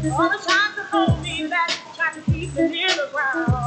All the time to hold me back, try to keep me near the ground.